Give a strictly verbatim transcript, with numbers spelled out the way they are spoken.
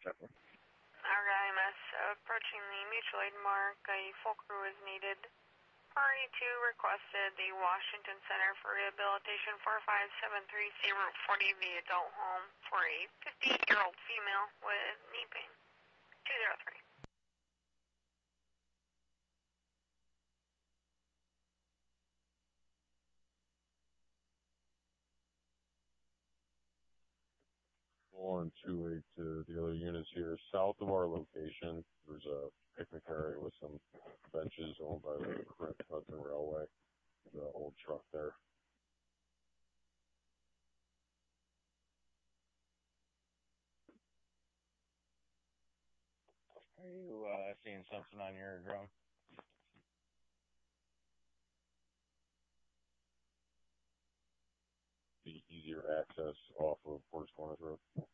Arga I M S, approaching the mutual aid mark, a full crew is needed. Priority two requested the Washington Center for Rehabilitation four five seven three C Route forty, the adult home, for a fifty-eight-year-old female with knee pain. two zero three. On two eight to the other units here. South of our location, there's a picnic area with some benches owned by the Corinth Hudson Railway. The old truck there. Are you uh, seeing something on your drone? The easier access off of Forest Corners Road.